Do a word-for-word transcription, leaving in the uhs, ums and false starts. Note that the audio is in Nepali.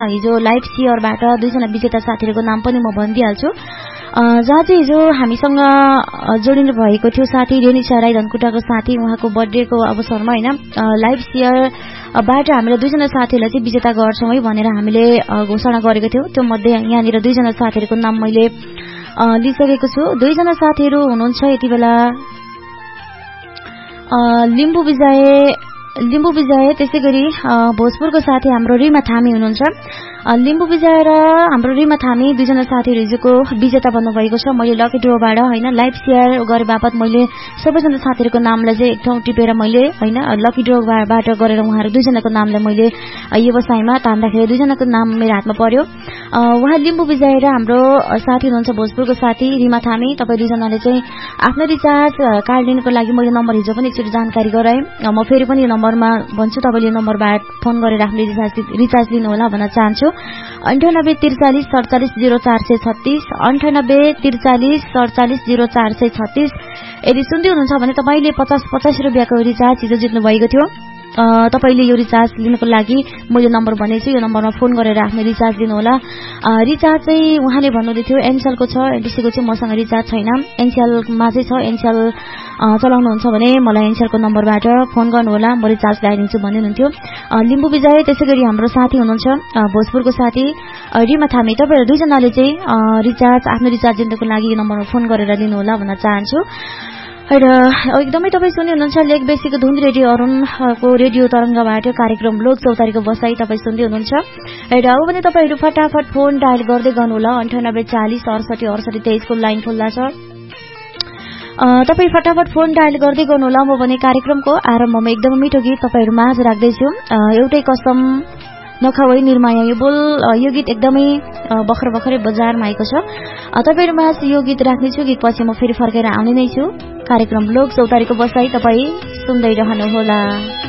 हिजो लाइभ सेयरबाट दुईजना विजेता साथीहरूको नाम पनि म भनिदिइहाल्छु। जहाँ चाहिँ हिजो हामीसँग जोडिनु भएको थियो साथी रेनिसा राई धनकुटाको साथी, उहाँको बर्थडेको अवसरमा होइन लाइभ सेयरबाट हामीले दुईजना साथीहरूलाई चाहिँ विजेता गर्छौँ है भनेर हामीले घोषणा गरेको थियौँ। त्यो मध्ये यहाँनिर दुईजना साथीहरूको नाम मैले लिइसकेको छु। दुईजना साथीहरू हुनुहुन्छ यति बेला लिम्बू विजय लिम्बू विजय त्यसै गरी भोजपुरको साथी हाम्रो रिमा थामी हुनुहुन्छ। लिम्बू विजय र हाम्रो रिमा थामी दुईजना साथीहरू हिजोको विजेता बन्नुभएको छ। मैले लकी ड्रोबाट होइन लाइभ सेयर गरे बापत मैले सबैजना साथीहरूको नामलाई चाहिँ एक ठाउँ टिपेर मैले होइन लकी ड्रोबाट गरेर उहाँहरू दुईजनाको नामलाई मैले व्यवसायमा तान्दाखेरि दुईजनाको नाम मेरो हातमा पर्यो। उहाँ लिम्बू विजय र हाम्रो साथी हुनुहुन्छ भोजपुरको साथी रिमा थामी। तपाईँ दुईजनाले चाहिँ आफ्नो रिचार्ज कार्ड लिनुको लागि मैले नम्बर हिजो पनि एकचोटि जानकारी गराएँ। म फेरि पनि यो नम्बरमा भन्छु, तपाईँले यो नम्बरबाट फोन गरेर आफ्नो रिचार्ज रिचार्ज लिनुहोला भन्न चाहन्छु। अन्ठानब्बे त्रिचालिस सडचालिस जिरो चार सय छत्तीस अन्ठानब्बे त्रिचालिस सडचालिस जिरो चार सय छत्तीस। यदि सुन्दै हुनुहुन्छ भने तपाईँले पचास पचास रुपियाँको रिचार्ज हिजो जित्नु भएको थियो। तपाईँले यो रिचार्ज लिनुको लागि म यो नम्बर भनेको छु, यो नम्बरमा फोन गरेर आफ्नो रिचार्ज लिनुहोला। रिचार्ज चाहिँ उहाँले भन्नुहुँदै थियो एनसेलको छ, एनटिसीको चाहिँ मसँग रिचार्ज छैन, एनसेलमा चाहिँ छ, एनसेल चलाउनुहुन्छ भने मलाई एनसेलको नम्बरबाट फोन गर्नुहोला, म रिचार्ज ल्याइदिन्छु भन्नुहुन्थ्यो लिम्बू विजय। त्यसै गरी हाम्रो साथी हुनुहुन्छ भोजपुरको साथी रिमा थामी। तपाईँहरू दुईजनाले चाहिँ रिचार्ज आफ्नो रिचार्ज लिनुको लागि यो नम्बरमा फोन गरेर लिनुहोला भन्न चाहन्छु। र एकदमै तपाईँ सुन्दै हुनुहुन्छ लेक बेसीको धुन रेडियो अरुणको रेडियो तरङ्गबाट कार्यक्रम लोक चौतारीको बसाई तपाईँ सुन्दै हुनुहुन्छ। र अब भने तपाईँहरू फटाफट फोन डायल गर्दै गर्नुहोला। अन्ठानब्बे चालिस अडसठी अडसठी तेइसको लाइन खुल्ला छ। तपाईँ फटाफट फोन डायल गर्दै गर्नुहोला। म भने कार्यक्रमको आरम्भमा एकदम मिठो गीत तपाईँहरू माझ राख्दैछु। एउटै कसम नखाऊ निर्माया यो बोल यो गीत एकदमै भर्खर भर्खरै बजारमा आएको छ। तपाईँहरूमा यो गीत राख्नेछु, गीत पछि म फेरि फर्केर आउने नै छु। कार्यक्रम लोक चौतारीको बसाई तपाईँ सुन्दै रहनुहोला।